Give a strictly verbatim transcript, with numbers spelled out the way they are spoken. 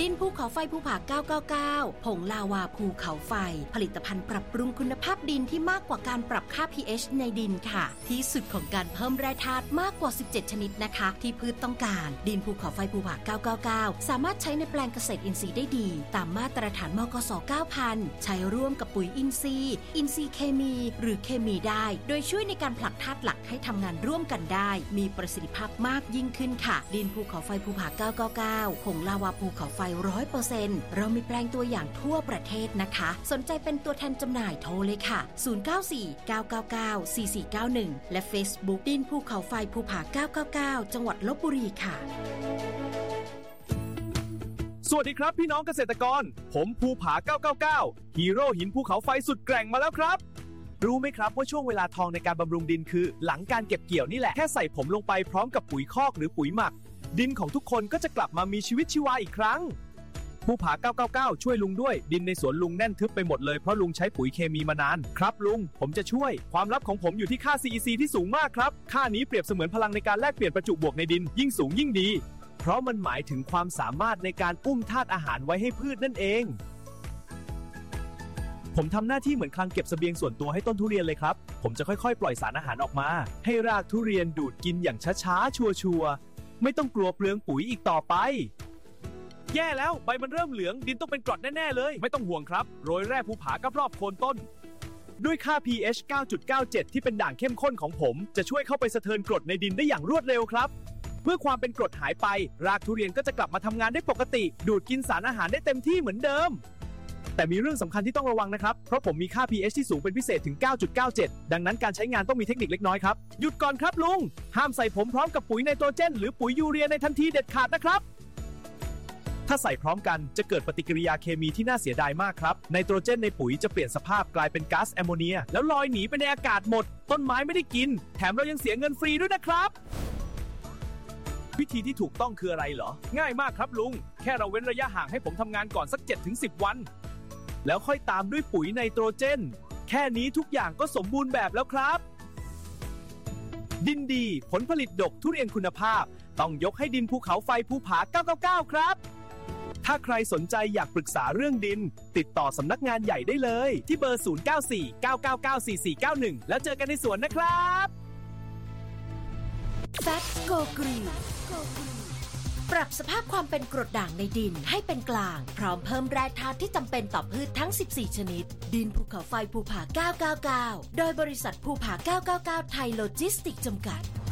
ดินภูเขาไฟภูผาเก้าเก้าเก้าผงลาวาภูเขาไฟผลิตภัณฑ์ปรับปรุงคุณภาพดินที่มากกว่าการปรับค่า พี เอช ในดินค่ะที่สุดของการเพิ่มแร่ธาตุมากกว่าสิบเจ็ดชนิดนะคะที่พืชต้องการดินภูเขาไฟภูผาเก้าเก้าเก้าสามารถใช้ในแปลงเกษตรอินทรีย์ได้ดีตามมาตรฐานมกส เก้าพัน ใช้ร่วมกับปุ๋ยอินทรีย์อินทรีย์เคมีหรือเคมีได้โดยช่วยในการผลักธาตุหลักให้ทำงานร่วมกันได้มีประสิทธิภาพมากยิ่งขึ้นค่ะดินภูเขาไฟภูผาเก้าเก้าเก้าผงลาวาภูเขาไฟ ร้อยเปอร์เซ็นต์ เรามีแปลงตัวอย่างทั่วประเทศนะคะสนใจเป็นตัวแทนจำหน่ายโทรเลยค่ะศูนย์ เก้า สี่ เก้า เก้า เก้า สี่ สี่ เก้า หนึ่งและ Facebook ดินภูเขาไฟภูผาเก้าเก้าเก้าจังหวัดลพบุรีค่ะสวัสดีครับพี่น้องเกษตรกรผมภูผาเก้าเก้าเก้าฮีโร่หินภูเขาไฟสุดแกร่งมาแล้วครับรู้ไหมครับว่าช่วงเวลาทองในการบำรุงดินคือหลังการเก็บเกี่ยวนี่แหละแค่ใส่ผมลงไปพร้อมกับปุ๋ยคอกหรือปุ๋ยหมักดินของทุกคนก็จะกลับมามีชีวิตชีวาอีกครั้งภูผาเก้าเก้าเก้าช่วยลุงด้วยดินในสวนลุงแน่นทึบไปหมดเลยเพราะลุงใช้ปุ๋ยเคมีมานานครับลุงผมจะช่วยความลับของผมอยู่ที่ค่า ซี อี ซี ที่สูงมากครับค่านี้เปรียบเสมือนพลังในการแลกเปลี่ยนประจุบวกในดินยิ่งสูงยิ่งดีเพราะมันหมายถึงความสามารถในการอุ้มธาตุอาหารไว้ให้พืชนั่นเองผมทำหน้าที่เหมือนคลังเก็บเสบียงส่วนตัวให้ต้นทุเรียนเลยครับผมจะค่อยๆปล่อยสารอาหารออกมาให้รากทุเรียนดูดกินอย่างช้าๆชัวร์ๆไม่ต้องกลัวเปลืองปุ๋ยอีกต่อไปแย่แล้วใบมันเริ่มเหลืองดินต้องเป็นกรดแน่ๆเลยไม่ต้องห่วงครับโรยแร่ภูผากับรอบโคนต้นด้วยค่า พี เอช เก้าจุดเก้าเจ็ด ที่เป็นด่างเข้มข้นของผมจะช่วยเข้าไปสะเทินกรดในดินได้อย่างรวดเร็วครับเมื่อความเป็นกรดหายไปรากทุเรียนก็จะกลับมาทำงานได้ปกติดูดกินสารอาหารได้เต็มที่เหมือนเดิมแต่มีเรื่องสำคัญที่ต้องระวังนะครับเพราะผมมีค่า พี เอช ที่สูงเป็นพิเศษถึง เก้าจุดเก้าเจ็ด ดังนั้นการใช้งานต้องมีเทคนิคเล็กน้อยครับหยุดก่อนครับลุงห้ามใส่ผมพร้อมกับปุ๋ยไนโตรเจนหรือปุ๋ยยูเรียในทันทีเด็ดขาดนะครับถ้าใส่พร้อมกันจะเกิดปฏิกิริยาเคมีที่น่าเสียดายมากครับไนโตรเจนในปุ๋ยจะเปลี่ยนสภาพกลายเป็นก๊าซแอมโมเนียแล้วลอยหนีไปในอากาศหมดต้นไม้ไม่ได้กินแถมเรายังเสียเงินฟรีด้วยนะครับวิธีที่ถูกต้องคืออะไรเหรอง่ายมากครับลุงแค่เราเว้นระยะห่างให้ผมทำงานก่อนสัก เจ็ดถึงสิบ วันแล้วค่อยตามด้วยปุ๋ยไนโตรเจนแค่นี้ทุกอย่างก็สมบูรณ์แบบแล้วครับดินดีผลผลิตดกทุเรียนคุณภาพต้องยกให้ดินภูเขาไฟภูผาเก้าเก้าเก้าครับถ้าใครสนใจอยากปรึกษาเรื่องดินติดต่อสำนักงานใหญ่ได้เลยที่เบอร์ศูนย์ เก้า สี่ เก้า เก้า เก้า สี่ สี่ เก้า หนึ่งแล้วเจอกันในสวนนะครับแฟตโกกรีนปรับสภาพความเป็นกรดด่างในดินให้เป็นกลางพร้อมเพิ่มแร่ธาตุที่จำเป็นต่อพืชทั้งสิบสี่ชนิดดินภูเขาไฟภูผาเก้าเก้าเก้าโดยบริษัทภูผาเก้าเก้าเก้าไทยโลจิสติกส์จำกัด